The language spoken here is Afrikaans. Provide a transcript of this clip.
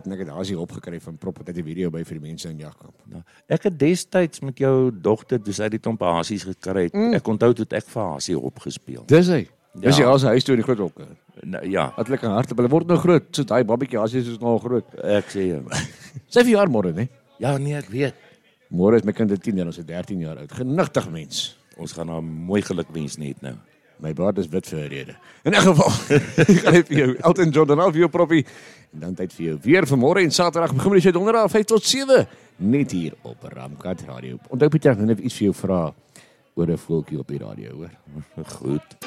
en ek het Hasie opgekry van prop het 'n video by vir die mense in Jagkamp. Nou, ek het destyds met jou dogter, toe sy die klomp hasies gekry het, ek onthou toe het ek vir Hasie opgespeel. Dis hy. Dis Ja. die Hasie huis toe in die groot hokke. Nou, ja, Hartlik en hartlik. Hulle word nou groot. So daai babatjie Hasie is nou al groot. ek sê jou. Sy 4 jaar môre, né? Ja, nee, ek weet. Môre is my kind 10 jaar, ons is 13 jaar oud. Genigtig mens. Ons gaan nou mooi geluk wens net nou. My baard is wit vir 'n rede. In 'n geval, ek gaan net vir jou Elton John dan al vir jou proppie. En dan tyd vir jou weer vir môre en Saterdag begin met die donderdag 5 tot 7 net hier op Ramkat Radio. Onthou Pieter, nou net iets vir jou vra oor 'n voeltjie op die radio, hoor. Goed.